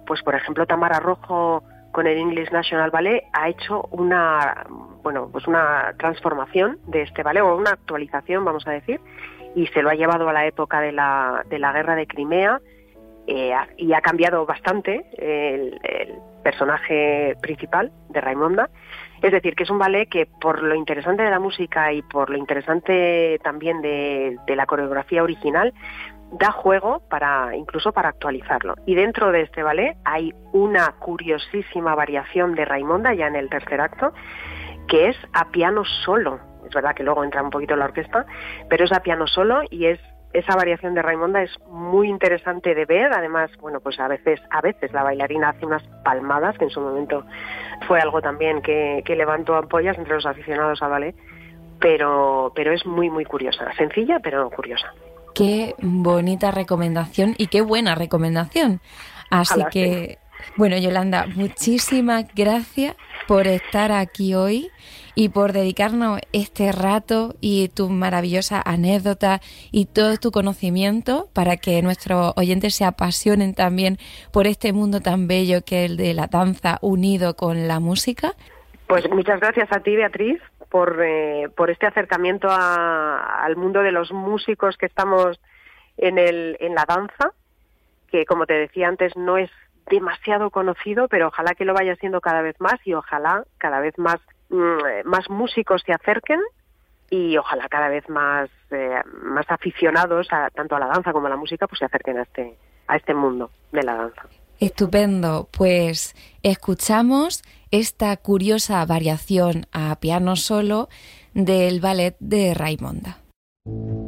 pues por ejemplo Tamara Rojo con el English National Ballet ha hecho una transformación de este ballet, o una actualización, vamos a decir, y se lo ha llevado a la época de la guerra de Crimea, y ha cambiado bastante el personaje principal de Raimonda. Es decir, que es un ballet que, por lo interesante de la música y por lo interesante también de la coreografía original, da juego incluso para actualizarlo. Y dentro de este ballet hay una curiosísima variación de Raimonda ya en el tercer acto, que es a piano solo. Es verdad que luego entra un poquito la orquesta, pero es a piano solo, y esa variación de Raimonda es muy interesante de ver. Además, bueno, pues a veces la bailarina hace unas palmadas, que en su momento fue algo también que levantó ampollas entre los aficionados al ballet, pero es muy, muy curiosa. Sencilla, pero curiosa. Qué bonita recomendación y qué buena recomendación. Así Ojalá, que, bueno, Yolanda, muchísimas gracias por estar aquí hoy y por dedicarnos este rato y tus maravillosas anécdotas y todo tu conocimiento para que nuestros oyentes se apasionen también por este mundo tan bello que es el de la danza unido con la música. Pues muchas gracias a ti, Beatriz, por este acercamiento al mundo de los músicos que estamos en la danza, que, como te decía antes, no es demasiado conocido, pero ojalá que lo vaya siendo cada vez más, y ojalá cada vez más músicos se acerquen, y ojalá cada vez más aficionados tanto a la danza como a la música pues se acerquen a este mundo de la danza. Estupendo, pues escuchamos esta curiosa variación a piano solo del ballet de Raimonda.